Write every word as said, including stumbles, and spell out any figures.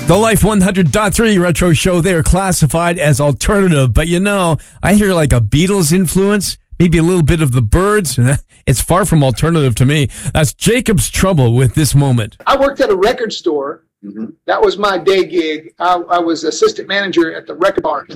The Life one hundred point three Retro Show, they are classified as alternative, but you know, I hear like a Beatles influence, maybe a little bit of the Byrds. It's far from alternative to me. That's Jacob's Trouble with This Moment. I worked at a record store. Mm-hmm. That was my day gig. I, I was assistant manager at the record bar.